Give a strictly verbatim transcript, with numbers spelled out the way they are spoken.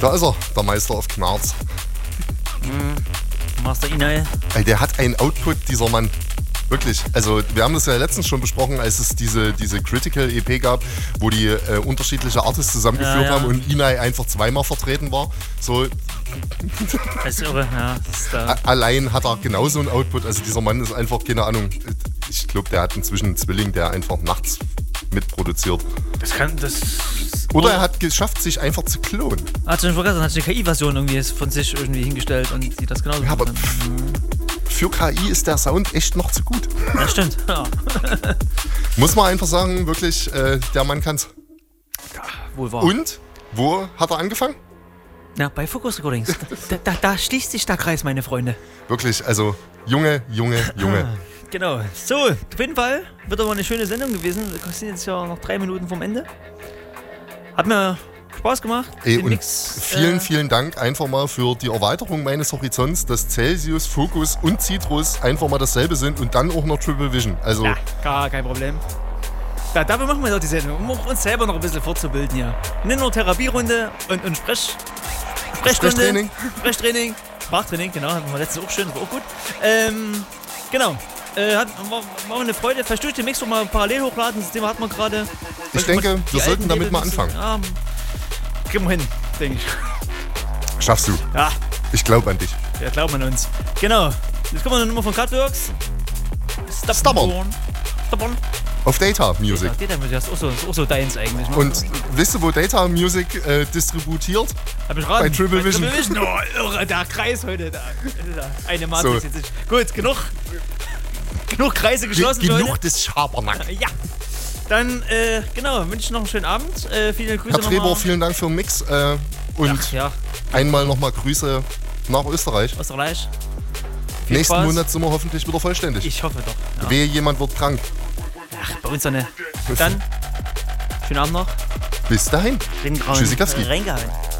Da ist er, der Meister auf Knarz. Mhm. Master Inai. Ey, der hat einen Output, dieser Mann. Wirklich. Also wir haben das ja letztens schon besprochen, als es diese, diese Critical-E P gab, wo die äh, unterschiedliche Artists zusammengeführt ja, ja. haben und Inai einfach zweimal vertreten war. So, Das ist irre, ja. Das ist da. a- allein hat er genauso einen Output. Also dieser Mann ist einfach, keine Ahnung, ich glaube, der hat inzwischen einen Zwilling, der einfach nachts mitproduziert. Das kann, das... Oder er hat geschafft, sich einfach zu klonen. Hat schon vergessen, hat eine K I-Version irgendwie von sich irgendwie hingestellt und die das genauso Ja, aber kann. für K I ist der Sound echt noch zu gut. Ja, stimmt. Ja. Muss man einfach sagen, wirklich, äh, der Mann kann's. Wohl wahr. Und, wo hat er angefangen? Ja, bei Focus Recordings. Da, da, da schließt sich der Kreis, meine Freunde. Wirklich, also, Junge, Junge, Junge. Genau. So, auf jeden Fall wird aber eine schöne Sendung gewesen. Wir sind jetzt ja noch drei Minuten vom Ende. Hat mir Spaß gemacht. Ey, Den und Mix, vielen, äh, vielen Dank einfach mal für die Erweiterung meines Horizonts, dass Celsius, Focus und Citrus einfach mal dasselbe sind und dann auch noch Triple Vision. Also, Ja, gar kein Problem. Ja, dafür machen wir doch die Sendung, um auch uns selber noch ein bisschen fortzubilden hier. Nicht nur Therapierunde und, und Sprech, Sprechstunde. Sprechtraining. Sprechtraining. Sprachtraining, genau, hatten wir letztens auch schön, das war auch gut. Ähm, genau. Äh, hat, war, war eine Freude. Vielleicht durch den Mix noch mal parallel hochladen. Das Thema hat man gerade. ich denke, wir sollten damit mal anfangen. Ja, kriegen wir hin, denke ich. Schaffst du. Ja, Ich glaube an dich. wir glauben an uns. Genau. Jetzt kommen wir eine Nummer von Cutworks. Stubborn. Stubborn. Auf Data Music. Ja, Data Music, das ist auch so, ist auch so deins eigentlich. Ne? Und wisst ihr, wo Data Music äh, distributiert? Hab ich raten? bei Triple Vision. Triple Vision. Oh, irre, der Kreis heute. Da, da. Eine So. Matrix. Jetzt ist- Gut, genug. Genug Kreise geschlossen für Genug heute. des Schabernack. Ja. Dann, äh, genau, wünsche ich noch einen schönen Abend. Äh, viele Grüße Herr Trebor, nochmal. vielen Dank für den Mix. Äh, und Ach, ja, einmal nochmal Grüße nach Österreich. Österreich. Viel Nächsten Spaß. Monat sind wir hoffentlich wieder vollständig. Ich hoffe doch. Ja. Wehe, jemand wird krank. Ach, bei uns dann. Dann, schönen Abend noch. Bis dahin. Reingehauen. Tschüssikowski. Reingehauen.